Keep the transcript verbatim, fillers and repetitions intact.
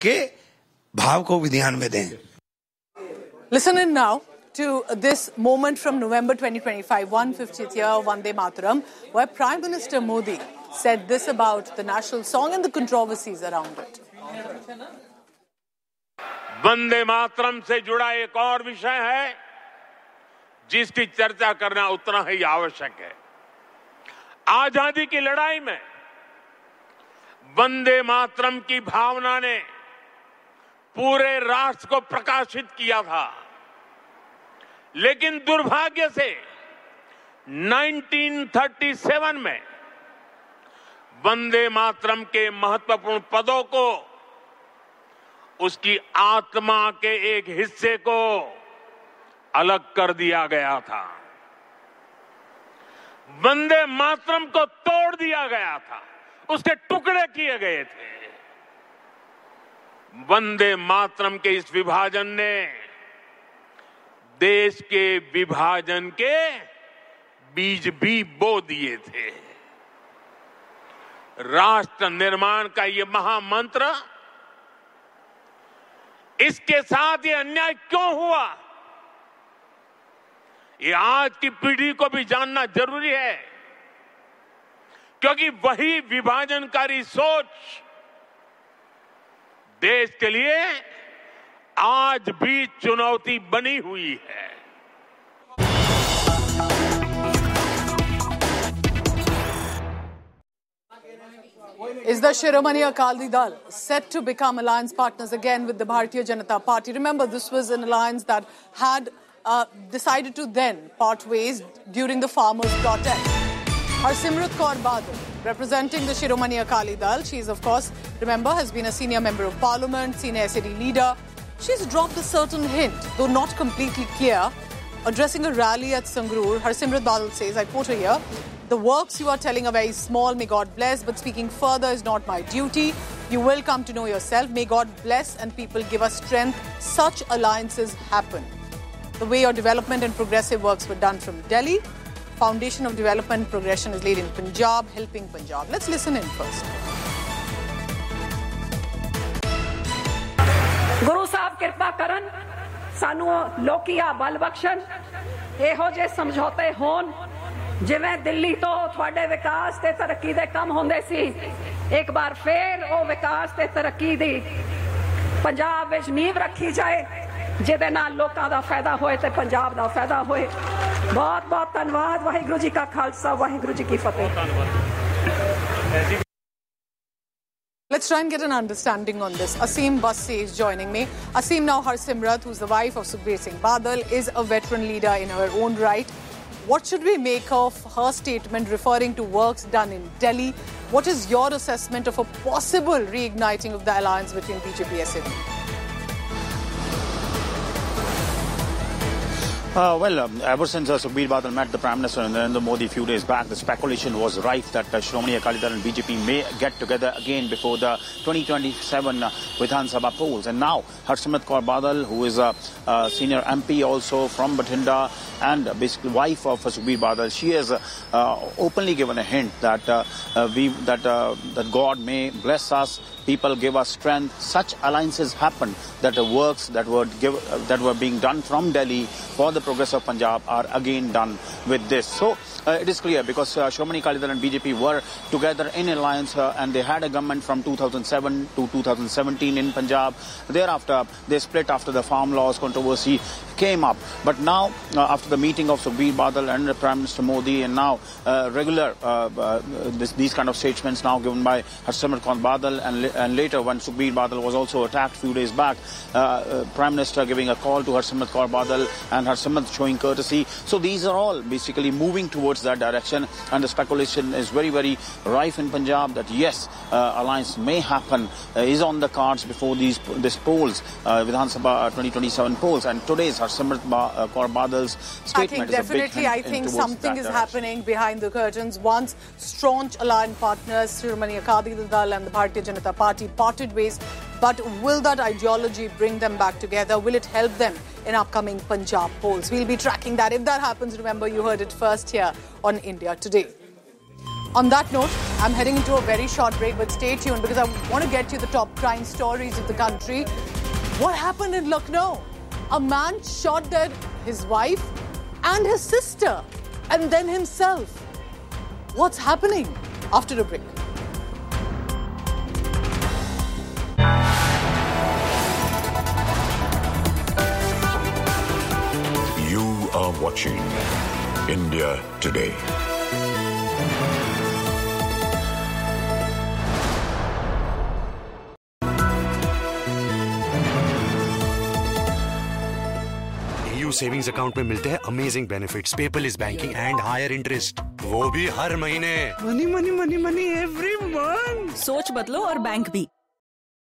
के भाव को भी ध्यान में दें. Listen in now to this moment from November twenty twenty-five, one hundred fiftieth year of Vande Mataram, where Prime Minister Modi said this about the national song and the controversies around it. Vande Mataram से जुड़ा एक और विषय है जिसकी चर्चा करना उतना ही आवश्यक है. आजादी की लड़ाई में वंदे मातरम की भावना ने पूरे राष्ट्र को प्रकाशित किया था, लेकिन दुर्भाग्य से उन्नीस सौ सैंतीस में वंदे मातरम के महत्वपूर्ण पदों को उसकी आत्मा के एक हिस्से को अलग कर दिया गया था. वंदे मातरम को तोड़ दिया गया था, उसके टुकड़े किए गए थे. वंदे मातरम के इस विभाजन ने देश के विभाजन के बीज भी बो दिए थे. राष्ट्र निर्माण का ये महामंत्र, इसके साथ ये अन्याय क्यों हुआ, ये आज की पीढ़ी को भी जानना जरूरी है, क्योंकि वही विभाजनकारी सोच देश के लिए आज भी चुनौती बनी हुई है. Is the Shiromani Akali Dal set to become alliance partners again with the Bharatiya Janata Party? Remember, this was an alliance that had uh, decided to then part ways during the farmers' protest. Harsimrat Kaur Badal, representing the Shiromani Akali Dal, she is, of course, remember, has been a senior member of parliament, senior S A D leader. She's dropped a certain hint, though not completely clear. Addressing a rally at Sangrur, Harsimrat Badal says, I quote her here, "The works you are telling are very small, may God bless, but speaking further is not my duty. You will come to know yourself. May God bless and people give us strength. Such alliances happen." The way your development and progressive works were done from Delhi, foundation of development progression is laid in Punjab, helping Punjab. Let's listen in first. Guru Sahib Kirpa Karan, Sanu Lokiya Bal Bakshan, Eho Je Samjhote Hon, ਜਿਵੇਂ ਦਿੱਲੀ ਤੋਂ ਤੁਹਾਡੇ ਵਿਕਾਸ ਤੇ ਤਰੱਕੀ ਦੇ ਕੰਮ ਹੁੰਦੇ ਸੀ, ਇੱਕ ਵਾਰ ਫੇਰ ਉਹ ਵਿਕਾਸ ਤੇ ਤਰੱਕੀ ਦੀ ਪੰਜਾਬ ਵਿੱਚ ਨੀਂਹ ਰੱਖੀ ਜਾਏ, ਜਿਹਦੇ ਨਾਲ ਲੋਕਾਂ ਦਾ ਫਾਇਦਾ ਹੋਏ ਤੇ ਪੰਜਾਬ ਦਾ ਫਾਇਦਾ ਹੋਏ. ਬਹੁਤ ਬਹੁਤ ਧੰਨਵਾਦ. ਵਾਹਿਗੁਰੂ ਜੀ ਕਾ ਖਾਲਸਾ, ਵਾਹਿਗੁਰੂ ਜੀ ਕੀ ਫਤਿਹ. Let's try and get an understanding on this. Aseem Bassi is joining me. Aseem, now Harsimrat, who's the wife of Sukhbir Singh Badal, is a veteran leader in her own right. What should we make of her statement referring to works done in Delhi? What is your assessment of a possible reigniting of the alliance between B J P and S A D? Uh, well, um, ever since uh, Sukhbir Badal met the Prime Minister Narendra Modi a few days back, the speculation was rife that uh, Shiromani Akali Dal and B J P may get together again before the twenty twenty-seven uh, Vidhan Sabha polls. And now, Harsimrat Kaur Badal, who is a, a senior M P also from Bathinda and uh, basically wife of uh, Sukhbir Badal, she has uh, uh, openly given a hint that uh, uh, we that uh, that God may bless us. People give us strength. Such alliances happen, that the works that were give, uh, that were being done from Delhi for the progress of Punjab are again done with this. So uh, it is clear, because uh, Shiromani Akali Dal and B J P were together in alliance uh, and they had a government from two thousand seven to two thousand seventeen in Punjab. Thereafter, they split after the farm laws controversy came up. But now, uh, after the meeting of Sukhbir Badal and uh, Prime Minister Modi, and now uh, regular uh, uh, this, these kind of statements now given by Harsimrat Kaur Badal, and And later, when Sukhbir Badal was also attacked a few days back, uh, uh, Prime Minister giving a call to Harsimrat Kaur Badal and Harsimrat showing courtesy. So these are all basically moving towards that direction. And the speculation is very, very rife in Punjab that yes, uh, alliance may happen, uh, is on the cards before these this polls, uh, Vidhan Sabha twenty twenty-seven polls. And today's Harsimrat ba- uh, Kaur Badal's statement I think is a big definitely, I think something is direction. happening behind the curtains. Once staunch alliance partners, Shiromani Akali Dal and the Bharatiya Janata Party parted ways, but will that ideology bring them back together? Will it help them in upcoming Punjab polls? We'll be tracking that. If that happens, remember, you heard it first here on India Today. On that note, I'm heading into a very short break, but stay tuned because I want to get to the top crime stories of the country. What happened in Lucknow? A man shot dead his wife and his sister, and then himself. What's happening? After a break. You are watching India Today. Savings account में मिलते हैं amazing benefits, paperless banking and higher interest, वो भी हर महीने। Money money money money every month. सोच बदलो और bank भी।